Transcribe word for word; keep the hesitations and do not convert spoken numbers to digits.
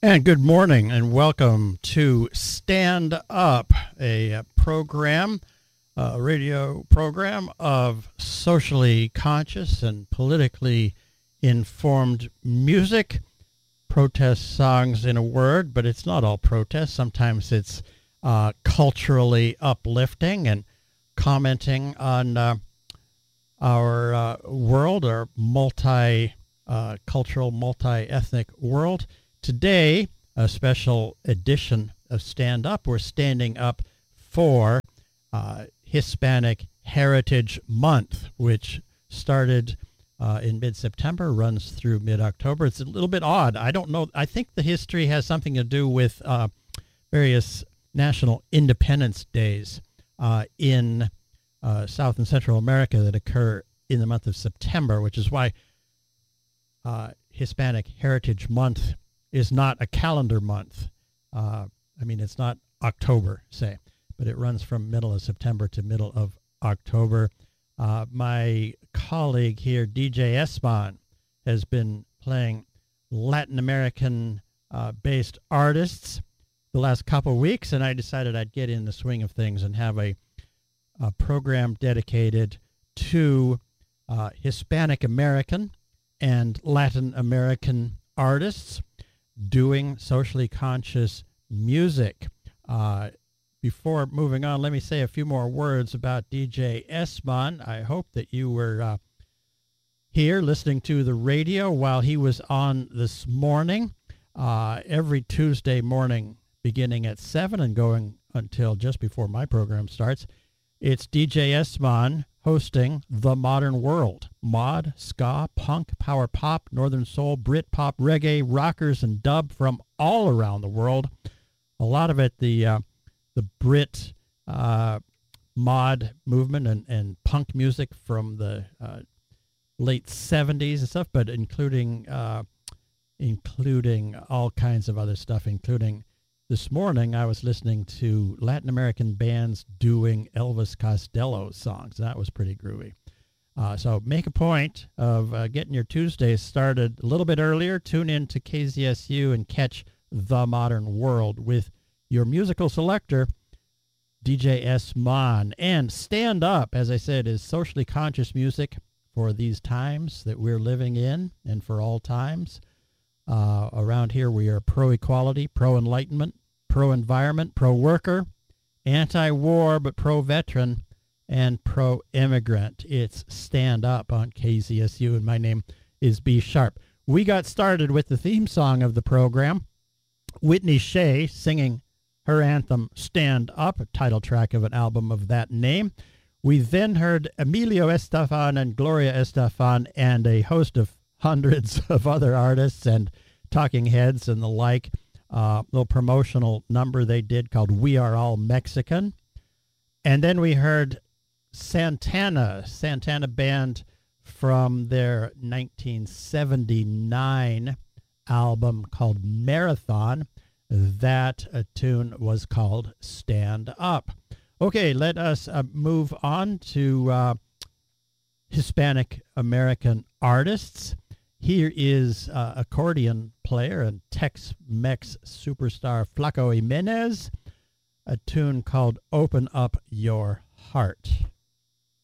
And good morning and welcome to Stand Up, a, a program, a radio program of socially conscious and politically informed music, protest songs in a word, but it's not all protest. Sometimes it's uh, culturally uplifting and commenting on uh, our uh, world, our multi-cultural, multi-ethnic world. Today, a special edition of Stand Up. We're standing up for uh, Hispanic Heritage Month, which started uh, in mid-September, runs through mid-October. It's a little bit odd. I don't know. I think the history has something to do with uh, various national independence days uh, in uh, South and Central America that occur in the month of September, which is why uh, Hispanic Heritage Month is not a calendar month. Uh, I mean, it's not October, say, but it runs from middle of September to middle of October. Uh, my colleague here, D J Esman, has been playing Latin American-based uh, artists the last couple of weeks, and I decided I'd get in the swing of things and have a, a program dedicated to uh, Hispanic American and Latin American artists doing socially conscious music. Uh, before moving on, let me say a few more words about D J Esman. I hope that you were uh, here listening to the radio while he was on this morning. Uh, every Tuesday morning, beginning at seven and going until just before my program starts, it's D J Esman hosting The Modern World. Mod, ska, punk, power pop, northern soul, Brit pop, reggae, rockers, and dub from all around the world. A lot of it, the uh, the Brit uh, mod movement and, and punk music from the uh, late seventies and stuff, but including uh, including all kinds of other stuff, including this morning I was listening to Latin American bands doing Elvis Costello songs. That was pretty groovy. Uh, so make a point of uh, getting your Tuesdays started a little bit earlier. Tune in to K Z S U and catch The Modern World with your musical selector, D J Esman. And Stand Up, as I said, is socially conscious music for these times that we're living in and for all times. Uh, around here, we are pro-equality, pro-enlightenment, pro-environment, pro-worker, anti-war, but pro-veteran, and pro-immigrant. It's Stand Up on K Z S U, and my name is B. Sharp. We got started with the theme song of the program, Whitney Shea singing her anthem, Stand Up, a title track of an album of that name. We then heard Emilio Estefan and Gloria Estefan and a host of hundreds of other artists and talking heads and the like. Uh, little promotional number they did called We Are All Mexican. And then we heard Santana, Santana Band from their nineteen seventy-nine album called Marathon. That uh, tune was called Stand Up. Okay, let us uh, move on to uh, Hispanic American artists. Here is uh, accordion player and Tex-Mex superstar Flaco Jimenez, a tune called Open Up Your Heart.